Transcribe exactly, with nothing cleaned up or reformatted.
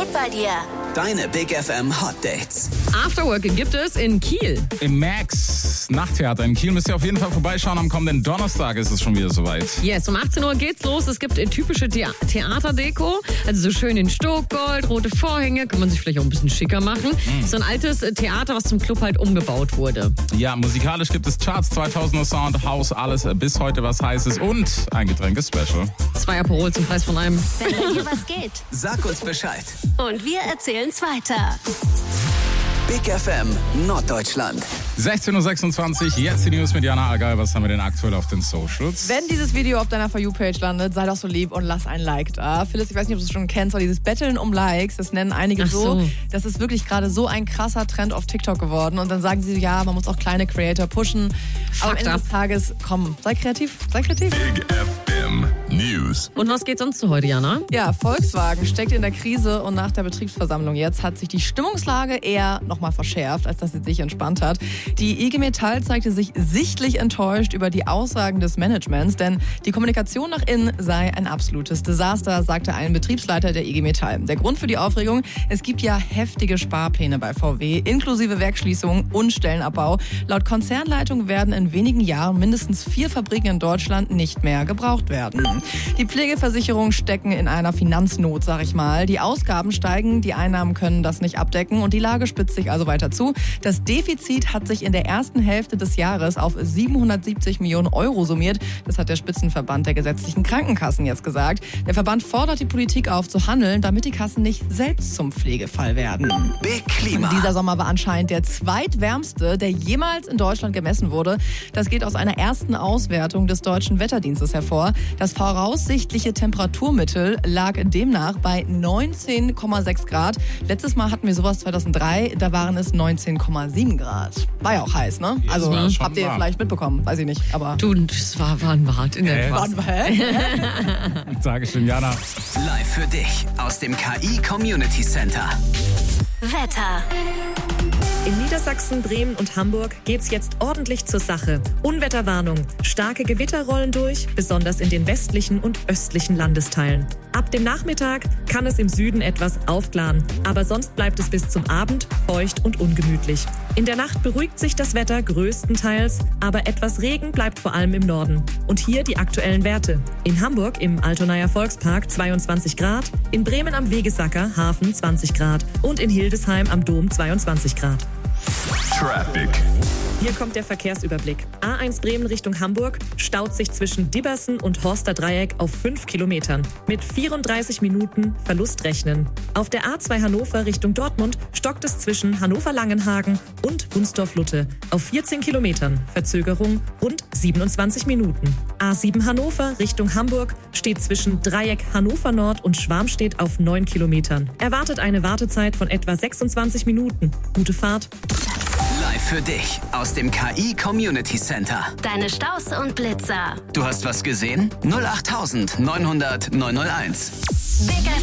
geht bei dir? Deine Big F M Hot Dates. Afterwork gibt es in Kiel. Im Max Nachttheater in Kiel müsst ihr auf jeden Fall vorbeischauen. Am kommenden Donnerstag ist es schon wieder soweit. Yes, um achtzehn Uhr geht's los. Es gibt typische The- Theaterdeko. Also so schön in Stockgold, rote Vorhänge. Kann man sich vielleicht auch ein bisschen schicker machen. Mhm. So ein altes Theater, was zum Club halt umgebaut wurde. Ja, musikalisch gibt es Charts, zweitausender Sound, House, alles bis heute was Heißes und ein Getränke-Special. Zwei Aperol zum Preis von einem. Wenn bei dir was geht. Sag uns Bescheid. Und wir erzählen's weiter. Big F M Norddeutschland. sechzehn Uhr sechsundzwanzig, jetzt die News mit Jana Algei. Was haben wir denn aktuell auf den Socials? Wenn dieses Video auf deiner For You-Page landet, sei doch so lieb und lass ein Like da. Phyllis, ich weiß nicht, ob du es schon kennst, aber dieses Betteln um Likes, das nennen einige so. so. Das ist wirklich gerade so ein krasser Trend auf TikTok geworden. Und dann sagen sie, ja, man muss auch kleine Creator pushen. Aber am Fucked Ende up. des Tages, komm, sei kreativ, sei kreativ. Big F M News. Und was geht sonst zu heute, Jana? Ja, Volkswagen steckt in der Krise und nach der Betriebsversammlung jetzt hat sich die Stimmungslage eher nochmal verschärft, als dass sie sich entspannt hat. Die I G Metall zeigte sich sichtlich enttäuscht über die Aussagen des Managements, denn die Kommunikation nach innen sei ein absolutes Desaster, sagte ein Betriebsleiter der I G Metall. Der Grund für die Aufregung, es gibt ja heftige Sparpläne bei V W, inklusive Werksschließungen und Stellenabbau. Laut Konzernleitung werden in wenigen Jahren mindestens vier Fabriken in Deutschland nicht mehr gebraucht werden. Die Pflegeversicherungen stecken in einer Finanznot, sag ich mal. Die Ausgaben steigen, die Einnahmen können das nicht abdecken und die Lage spitzt sich also weiter zu. Das Defizit hat sich in der ersten Hälfte des Jahres auf siebenhundertsiebzig Millionen Euro summiert. Das hat der Spitzenverband der gesetzlichen Krankenkassen jetzt gesagt. Der Verband fordert die Politik auf, zu handeln, damit die Kassen nicht selbst zum Pflegefall werden. Big Klima. Dieser Sommer war anscheinend der zweitwärmste, der jemals in Deutschland gemessen wurde. Das geht aus einer ersten Auswertung des Deutschen Wetterdienstes hervor. Das voraussichtliche Temperaturmittel lag demnach bei neunzehn Komma sechs Grad. Letztes Mal hatten wir sowas zweitausenddrei, da waren es neunzehn Komma sieben Grad. War ja auch heiß, ne? Ja, Also war schon habt ihr warm. vielleicht mitbekommen, weiß ich nicht, aber... Du, es war, war ein Bad in der Äh. Tat. Dankeschön, Jana. Live für dich aus dem K I Community Center. Wetter. In Niedersachsen, Bremen und Hamburg geht's jetzt ordentlich zur Sache. Unwetterwarnung. Starke Gewitter rollen durch, besonders in den westlichen und östlichen Landesteilen. Ab dem Nachmittag kann es im Süden etwas aufklaren, aber sonst bleibt es bis zum Abend feucht und ungemütlich. In der Nacht beruhigt sich das Wetter größtenteils, aber etwas Regen bleibt vor allem im Norden. Und hier die aktuellen Werte. In Hamburg im Altonaer Volkspark zweiundzwanzig Grad, in Bremen am Wegesacker Hafen zwanzig Grad und in Hildesheim am Dom zweiundzwanzig Grad. Traffic. Hier kommt der Verkehrsüberblick. A eins Bremen Richtung Hamburg staut sich zwischen Dibbersen und Horster Dreieck auf fünf Kilometern. Mit vierunddreißig Minuten Verlust rechnen. Auf der A zwei Hannover Richtung Dortmund stockt es zwischen Hannover-Langenhagen und Wunsdorf-Lutte auf vierzehn Kilometern. Verzögerung rund siebenundzwanzig Minuten. A sieben Hannover Richtung Hamburg steht zwischen Dreieck Hannover Nord und Schwarmstedt auf neun Kilometern. Erwartet eine Wartezeit von etwa sechsundzwanzig Minuten. Gute Fahrt. Live für dich aus dem K I Community Center. Deine Staus und Blitzer. Du hast was gesehen? null acht neunhundert neunhunderteins. Big F